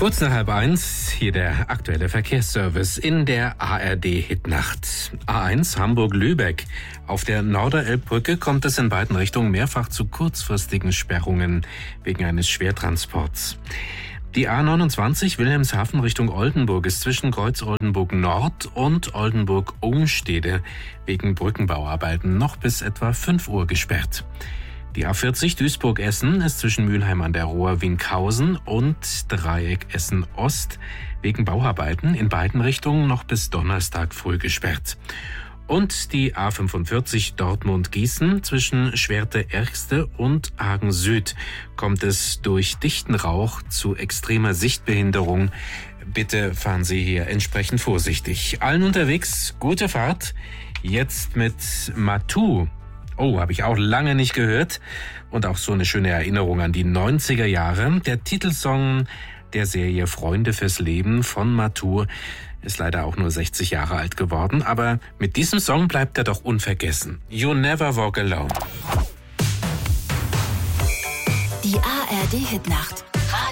Kurz nach 12:30, hier der aktuelle Verkehrsservice in der ARD-Hitnacht. A1 Hamburg-Lübeck. Auf der Norderelbbrücke kommt es in beiden Richtungen mehrfach zu kurzfristigen Sperrungen wegen eines Schwertransports. Die A29 Wilhelmshaven Richtung Oldenburg ist zwischen Kreuz Oldenburg Nord und Oldenburg Ohnstede wegen Brückenbauarbeiten noch bis etwa 5 Uhr gesperrt. Die A40 Duisburg-Essen ist zwischen Mülheim an der Ruhr Winkhausen und Dreieck Essen-Ost wegen Bauarbeiten in beiden Richtungen noch bis Donnerstag früh gesperrt. Und die A45 Dortmund-Gießen zwischen Schwerte-Ergste und Hagen Süd kommt es durch dichten Rauch zu extremer Sichtbehinderung. Bitte fahren Sie hier entsprechend vorsichtig. Allen unterwegs, gute Fahrt. Jetzt mit Matou. Oh, habe ich auch lange nicht gehört. Und auch so eine schöne Erinnerung an die 90er Jahre. Der Titelsong der Serie Freunde fürs Leben von Matou ist leider auch nur 60 Jahre alt geworden. Aber mit diesem Song bleibt er doch unvergessen. You Never Walk Alone. Die ARD-Hitnacht.